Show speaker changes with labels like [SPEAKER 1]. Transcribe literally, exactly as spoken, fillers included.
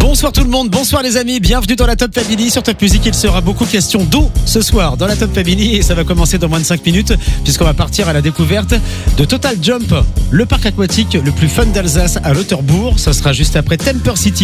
[SPEAKER 1] Bonsoir tout le monde, bonsoir les amis, bienvenue dans la Top Family. Sur Top Music, il sera beaucoup question d'eau ce soir dans la Top Family et ça va commencer dans moins de cinq minutes puisqu'on va partir à la découverte de Total Jump, le parc aquatique le plus fun d'Alsace à Lauterbourg. Ça sera juste après Temper City.